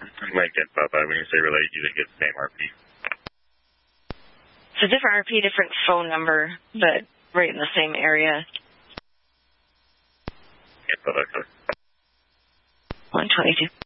You might get Bubba. When you say relate, you think it's the same RP. It's a different RP, different phone number, but right in the same area. Get Bubba. 122.